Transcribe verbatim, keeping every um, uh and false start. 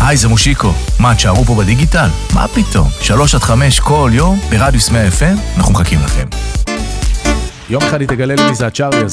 היי, זה מושיקו. מה, תשארו פה בדיגיטל? מה פתאום? שלוש עד חמש כל יום ברדיוס מאה אף אם, אנחנו מחכים לכם. יום אחד היא תגלה לי מי זה הצ'ארלי הזה.